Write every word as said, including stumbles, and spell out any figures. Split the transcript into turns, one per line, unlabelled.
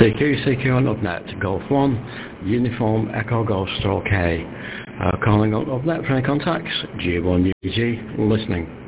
C Q, C Q on UpNet, Golf one, Uniform Echo Golf Stroke K. Uh, calling up UpNet for any contacts, G one U G, listening.